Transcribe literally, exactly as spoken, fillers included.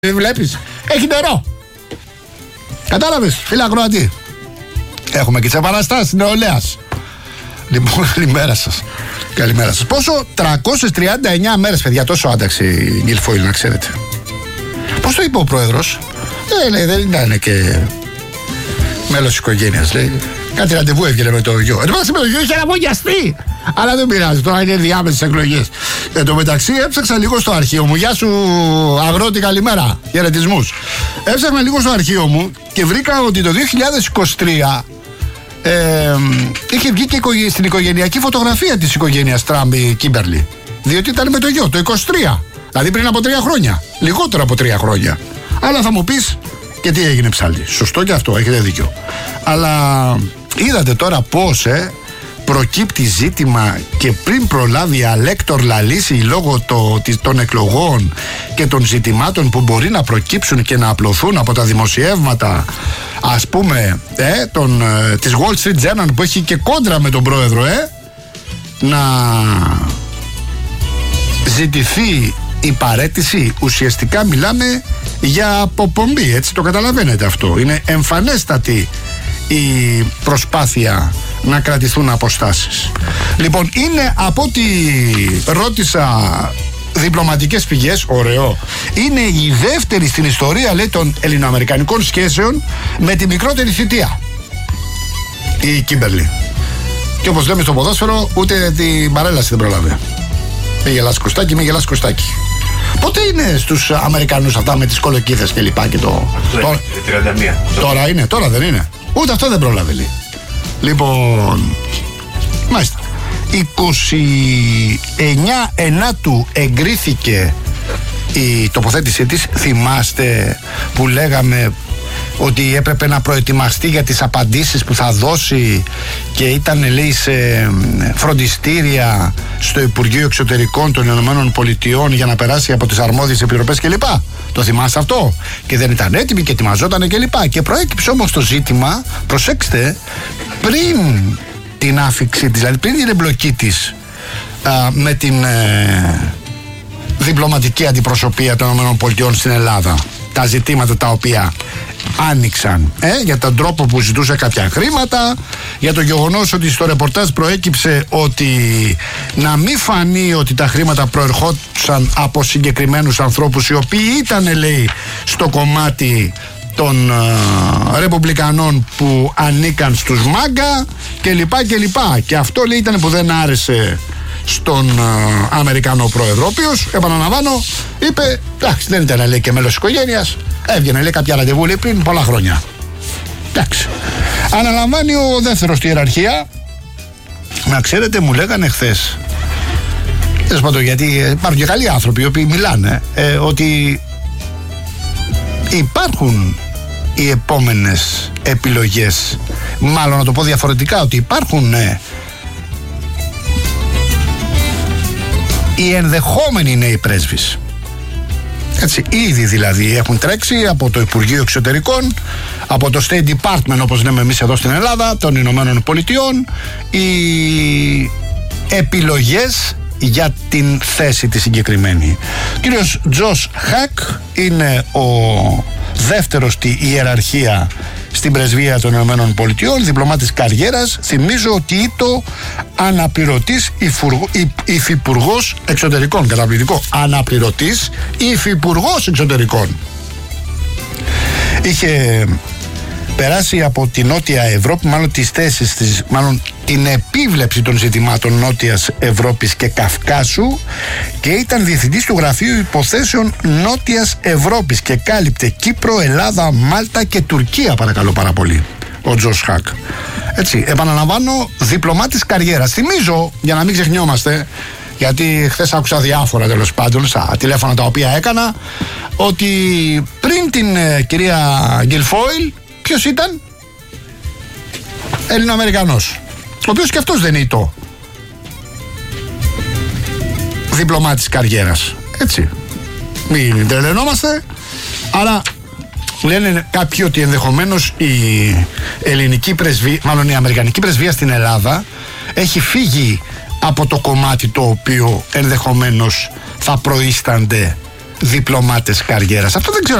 Βλέπεις, έχει νερό. Κατάλαβες, φίλε ακροατή. Έχουμε και τις επαναστάσεις νεολαίας. Λοιπόν, καλημέρα σας. Καλημέρα σας. Πόσο, τριακόσιες τριάντα εννιά μέρες, παιδιά, τόσο άνταξε η Γκιλφόιλ, να ξέρετε. Πώς το είπε ο πρόεδρος? Ε, λέει, δεν ήταν και μέλος της οικογένειας, λέει. Κάτι ραντεβού έβγαινε με το γιο. Εν τω μεταξύ με το γιο είχε αναβογιαστεί. Αλλά δεν πειράζει, τώρα είναι διάμεσες εκλογές. Εν τω μεταξύ έψαξα λίγο στο αρχείο μου. Γεια σου, αγρότη, καλημέρα. Χαιρετισμούς. Έψαχνα λίγο στο αρχείο μου και βρήκα ότι το δύο χιλιάδες είκοσι τρία ε, είχε βγει και στην οικογενειακή φωτογραφία της οικογένειας Τραμπ η Κίμπερλι. Διότι ήταν με το γιο, το είκοσι τρία. Δηλαδή πριν από τρία χρόνια. Λιγότερο από τρία χρόνια. Αλλά θα μου πεις, και τι έγινε ψάλτη. Σωστό και αυτό, έχετε δίκιο. Αλλά είδατε τώρα πώς ε, προκύπτει ζήτημα και πριν προλάβει η Αλέκτορ Λαλίση λόγω το, των εκλογών και των ζητημάτων που μπορεί να προκύψουν και να απλωθούν από τα δημοσιεύματα, ας πούμε ε, τον, ε, της Wall Street Journal, που έχει και κόντρα με τον πρόεδρο, ε, να ζητηθεί η παραίτηση. Ουσιαστικά μιλάμε για αποπομπή, έτσι το καταλαβαίνετε αυτό. Είναι εμφανέστατη η προσπάθεια να κρατηθούν αποστάσεις. Λοιπόν, είναι από ό,τι ρώτησα διπλωματικές πηγές, ωραίο, είναι η δεύτερη στην ιστορία, λέει, των ελληνοαμερικανικών σχέσεων με τη μικρότερη θητεία, η Κίμπερλι. Και όπως λέμε στο ποδόσφαιρο, ούτε την παρέλαση δεν προλάβε. Μη γελάς Κωστάκη, μη γελάς Κωστάκη. Πότε είναι στους Αμερικανούς αυτά με τις κολοκύθες και λοιπά και το... Τώρα, τριάντα μία. Τώρα είναι, τώρα δεν είναι. Ούτε αυτό δεν πρόλαβε, λέει. Λοιπόν, μάλιστα, είκοσι εννιά Ενάτου εγκρίθηκε η τοποθέτησή της. Θυμάστε που λέγαμε ότι έπρεπε να προετοιμαστεί για τις απαντήσεις που θα δώσει και ήταν, λέει, σε φροντιστήρια στο Υπουργείο Εξωτερικών των Ηνωμένων Πολιτειών για να περάσει από τις αρμόδιες επιτροπές κλπ. Το θυμάστε αυτό? Και δεν ήταν έτοιμη και ετοιμαζόταν κλπ. Και προέκυψε όμως το ζήτημα, προσέξτε, πριν την άφηξη της, δηλαδή πριν την εμπλοκή της α, με την ε, διπλωματική αντιπροσωπεία των ΗΠΑ στην Ελλάδα. Τα ζητήματα τα οποία άνοιξαν ε, για τον τρόπο που ζητούσε κάποια χρήματα, για το γεγονός ότι στο ρεπορτάζ προέκυψε ότι να μην φανεί ότι τα χρήματα προερχόντουσαν από συγκεκριμένους ανθρώπους οι οποίοι ήταν, λέει, στο κομμάτι των uh, ρεπουμπλικανών που ανήκαν στους μάγκα και λοιπά και λοιπά. Και αυτό, λέει, ήταν που δεν άρεσε στον uh, Αμερικανό πρόεδρο, ο οποίος, επαναλαμβάνω, είπε, εντάξει, δεν ήταν, λέει, και μέλος της οικογένειας, έβγαινε, λέει, κάποια ραντεβού, λέει, πριν πολλά χρόνια. Εντάξει. Αναλαμβάνει ο δεύτερος στη ιεραρχία. Να ξέρετε, μου λέγανε χθες, τέλος πάντων, γιατί υπάρχουν και καλοί άνθρωποι οι οποίοι μιλάνε, ε, ότι υπάρχουν οι επόμενες επιλογές, μάλλον να το πω διαφορετικά, ότι υπάρχουν ε, οι ενδεχόμενοι νέοι πρέσβεις. Έτσι, ήδη δηλαδή έχουν τρέξει από το Υπουργείο Εξωτερικών, από το State Department, όπως λέμε εμείς εδώ στην Ελλάδα, των Ηνωμένων Πολιτειών, οι επιλογές για την θέση τη συγκεκριμένη. Ο κύριος Τζος Χακ είναι ο δεύτερος στη ιεραρχία στην πρεσβεία των Ηνωμένων Πολιτειών, διπλωμάτης καριέρας. Θυμίζω ότι ήτο αναπληρωτής υφυπουργός εξωτερικών. Καταπληκτικό. Αναπληρωτής υφυπουργός εξωτερικών. Είχε περάσει από τη Νότια Ευρώπη, μάλλον τις θέσεις της, μάλλον την επίβλεψη των ζητημάτων Νότιας Ευρώπης και Καυκάσου, και ήταν διευθυντής του Γραφείου Υποθέσεων Νότιας Ευρώπης και κάλυπτε Κύπρο, Ελλάδα, Μάλτα και Τουρκία, παρακαλώ πάρα πολύ, ο Τζος Χακ. Έτσι, επαναλαμβάνω, διπλωμάτης καριέρας. Θυμίζω, για να μην ξεχνιόμαστε, γιατί χθες άκουσα διάφορα, τέλος πάντων, στα τηλέφωνα τα οποία έκανα, ότι πριν την ε, κυρία Γκιλφόιλ, ποιος ήταν? Έλληνο-Αμερικανός, ο οποίος και αυτός δεν ήτο διπλωμάτης καριέρας. Έτσι, μην τρελαινόμαστε. Αλλά λένε κάποιοι ότι ενδεχομένως η ελληνική πρεσβεία, μάλλον η αμερικανική πρεσβεία στην Ελλάδα έχει φύγει από το κομμάτι το οποίο ενδεχομένως θα προείστανται διπλωμάτες καριέρας. Αυτό δεν ξέρω